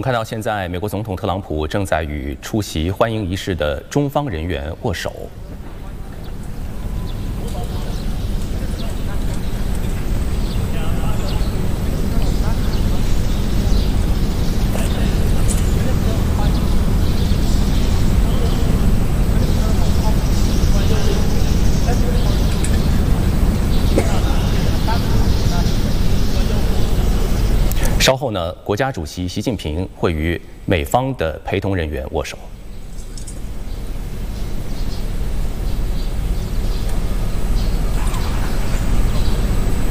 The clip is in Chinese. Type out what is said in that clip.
们看到，现在美国总统特朗普正在与出席欢迎仪式的中方人员握手。稍后呢，国家主席习近平会与美方的陪同人员握手。